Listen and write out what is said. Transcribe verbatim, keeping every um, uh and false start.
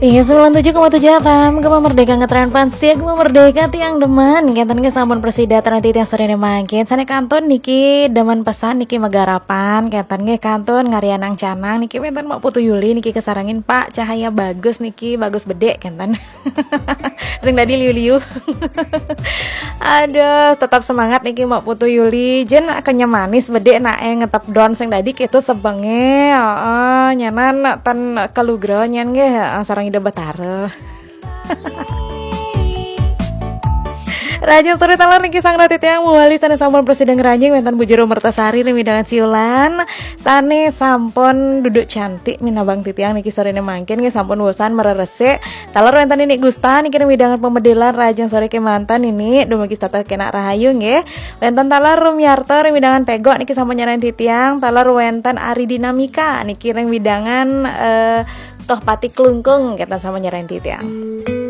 Iya sembilan puluh tujuh koma tujuh F M Gema Merdeka ngetren pan setia Gema Merdeka tiang deman Kenten ke sampun presida nanti tiang sore mangkin Sane kantun niki deman pesan niki megarapan Kenten ke kantun ngarianang canang niki wenten mak putu Yuli niki kesarangin Pak cahaya bagus niki bagus bedek Kenten sing dadi liu-liu aduh tetap semangat niki mak putu Yuli jen akenya manis bedek nae ngetep don sing dadi kitu sebenge heeh nyanan tan kalugro nyan ge sareng ide betare Rajin sore talar niki sang roti tiang muali sane sampun presiden ngeranjing wentan bujur mertasari remidangan siulan sane sampun duduk cantik minabang titiang niki sore mangkin niki sampun bosan mererese talar wentan ini Gusta niki remidangan pemedilan rajin sore ke mantan ini dumugi tata kena rahayu nggih wentan talar rumiarto remidangan pego niki sampun nyarain titiang talar wentan Ari Dinamika niki remidangan eh, toh pati klungkung kita sama nyarain titiang